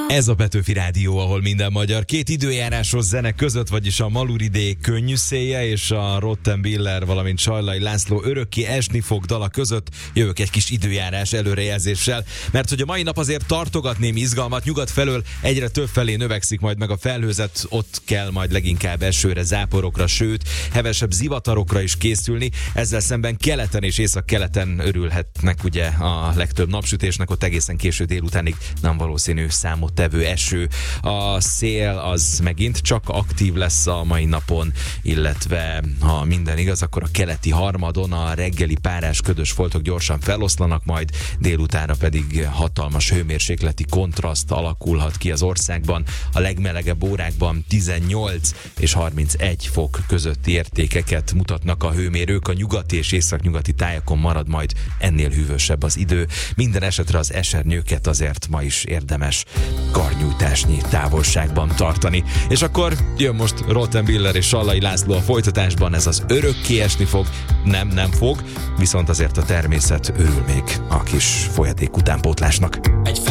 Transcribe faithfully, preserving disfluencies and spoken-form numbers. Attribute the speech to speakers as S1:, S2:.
S1: Ez a Petőfi Rádió, ahol minden magyar. Két időjárásos zene között, vagyis a Maluridé Könnyű szélje és a Rottenbiller, valamint Sajlai László Örökké esni fog dala között jövök egy kis időjárás előrejelzéssel, mert hogy a mai nap azért tartogat némi izgalmat, nyugat felől egyre több felé növekszik majd meg a felhőzet, ott kell majd leginkább esőre, záporokra, sőt, hevesebb zivatarokra is készülni, ezzel szemben keleten és észak-keleten örülhetnek ugye a legtöbb napsütésnek, ott egészen késő délutánig nem valószínű számottevő eső. A szél az megint csak aktív lesz a mai napon, illetve ha minden igaz, akkor a keleti harmadon a reggeli párás ködös foltok gyorsan feloszlanak, majd délutánra pedig hatalmas hőmérsékleti kontraszt alakulhat ki az országban. A legmelegebb órákban tizennyolc és harmincegy fok közötti értékeket mutatnak a hőmérők, a nyugati és északnyugati tájakon marad majd ennél hűvösebb az idő. Minden esetre az esernyőket azért ma is érdemes karnyújtásnyi távolságban tartani. És akkor jön most Rottenbiller és Sajlai László a folytatásban, ez az Örökké esni fog, nem, nem fog, viszont azért a természet örül még a kis folyadék utánpótlásnak.